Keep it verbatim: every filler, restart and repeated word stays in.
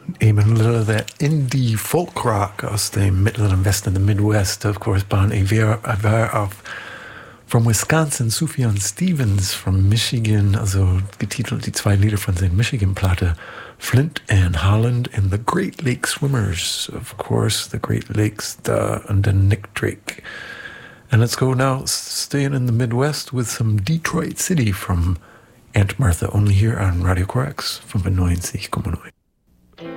Eben ein little of that Indie Folk Rock aus dem Mittleren Westen, the Midwest, of course, by a of from Wisconsin, Sufjan Stevens, from Michigan, also getitelt die zwei Lieder von seiner Michigan-Platte, Flint and Holland and the Great Lake Swimmers, of course, the Great Lakes, the, and then Nick Drake. And let's go now, staying in the Midwest with some Detroit City from Aunt Martha, only here on Radio Corax fünfundneunzig Komma neun.